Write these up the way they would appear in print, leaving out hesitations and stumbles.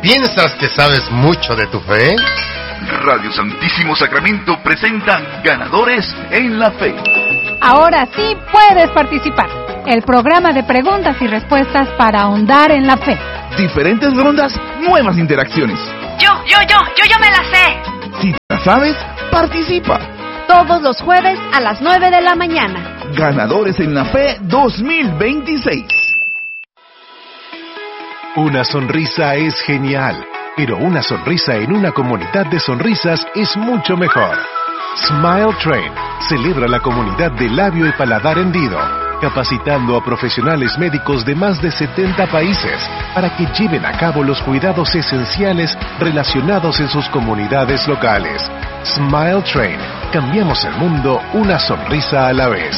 ¿Piensas que sabes mucho de tu fe? Radio Santísimo Sacramento presenta Ganadores en la Fe. Ahora sí puedes participar. El programa de preguntas y respuestas para ahondar en la fe. Diferentes rondas, nuevas interacciones. Yo me la sé. Si te la sabes, participa. Todos los jueves a las 9 de la mañana. Ganadores en la Fe 2026. Una sonrisa es genial, pero una sonrisa en una comunidad de sonrisas es mucho mejor. Smile Train celebra la comunidad de labio y paladar hendido, capacitando a profesionales médicos de más de 70 países para que lleven a cabo los cuidados esenciales relacionados en sus comunidades locales. Smile Train, cambiamos el mundo una sonrisa a la vez.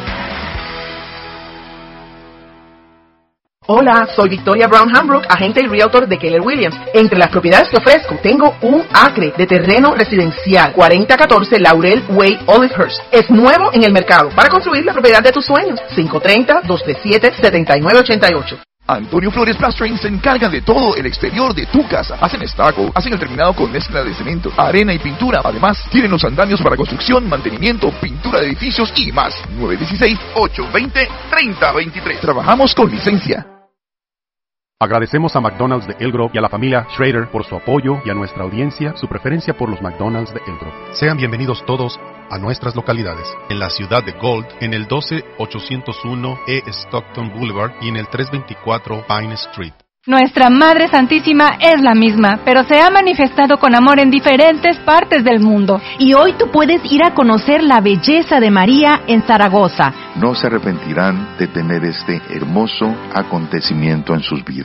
Hola, soy Victoria Brown Hambrook, agente y realtor de Keller Williams. Entre las propiedades que ofrezco, tengo un acre de terreno residencial, 4014 Laurel Way, Olivehurst. Es nuevo en el mercado para construir la propiedad de tus sueños. 530-237-7988. Antonio Flores Plastering se encarga de todo el exterior de tu casa. Hacen estucco, hacen el terminado con mezcla de cemento, arena y pintura. Además, tienen los andamios para construcción, mantenimiento, pintura de edificios y más. 916-820-3023. Trabajamos con licencia. Agradecemos a McDonald's de Elk Grove y a la familia Schrader por su apoyo y a nuestra audiencia su preferencia por los McDonald's de Elk Grove. Sean bienvenidos todos a nuestras localidades. En la ciudad de Gold, en el 12801 E. Stockton Boulevard y en el 324 Pine Street. Nuestra Madre Santísima es la misma, pero se ha manifestado con amor en diferentes partes del mundo. Y hoy tú puedes ir a conocer la belleza de María en Zaragoza. No se arrepentirán de tener este hermoso acontecimiento en sus vidas.